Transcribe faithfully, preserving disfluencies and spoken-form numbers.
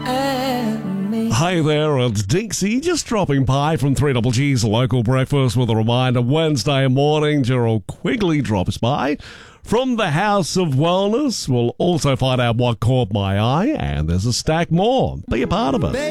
and me. Hey there, it's Dixie, just dropping by from three Double G's Local Breakfast with a reminder Wednesday morning, Gerald Quigley drops by. From the House of Wellness, we'll also find out what caught my eye, and there's a stack more. Be a part of it.